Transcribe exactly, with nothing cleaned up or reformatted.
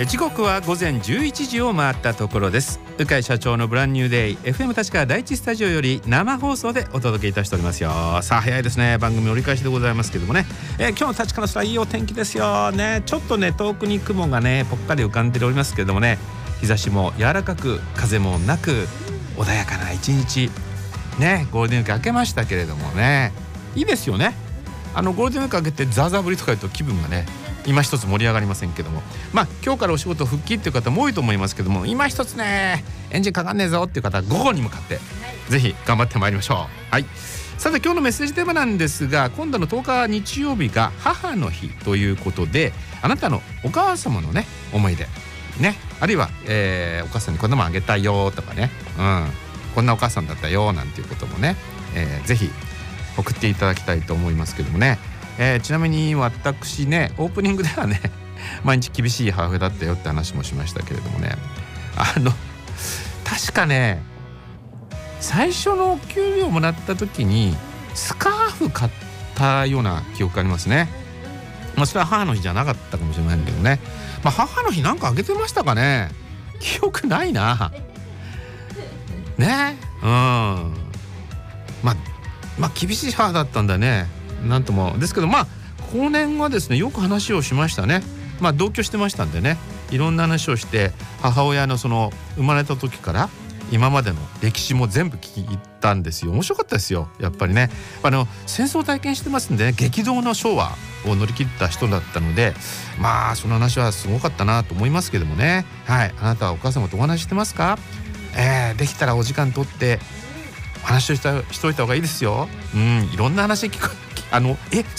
時刻は午前じゅういちじを回ったところです。鵜飼社長のブランニューデイ エフエム 立川第一スタジオより生放送でお届けいたしておりますよ。さあ早いですね。番組折り返しでございますけどもね、えー、今日の立川の空いいお天気ですよね。ちょっとね遠くに雲がねぽっかり浮かんでおりますけどもね、日差しも柔らかく風もなく穏やかな一日ね。ゴールデンウィーク明けましたけれどもね、いいですよね。あのゴールデンウィーク明けてザーザー降りとか言うと気分がね今一つ盛り上がりませんけども、まあ今日からお仕事復帰っていう方も多いと思いますけども、今一つねエンジンかかんねえぞっていう方は午後に向かってぜひ頑張ってまいりましょう。はい、さて今日のメッセージテーマなんですが、今度のとおか日曜日が母の日ということで、あなたのお母様のね思い出ね、あるいは、えー、お母さんにこんなもんあげたよとかね、うん、こんなお母さんだったよなんていうこともね、えー、ぜひ送っていただきたいと思いますけどもね。えー、ちなみに私ねオープニングではね毎日厳しい母親だったよって話もしましたけれどもね、あの確かね最初のお給料もらった時にスカーフ買ったような記憶がありますね。まあそれは母の日じゃなかったかもしれませんけどね、まあ、母の日なんかあげてましたかね。記憶ないなね。うん、まあまあ厳しい母だったんだね。なんともですけど、まあ後年はですねよく話をしましたね。まあ同居してましたんでね、いろんな話をして母親のその生まれた時から今までの歴史も全部聞いたんですよ。面白かったですよやっぱりね。あの戦争を体験してますんで、ね、激動の昭和を乗り切った人だったので、まあその話はすごかったなと思いますけどもね。はい、あなたはお母様とお話してますか？えー、できたらお時間取ってお話をしたしといた方がいいですよ。うん、いろんな話聞くあのえ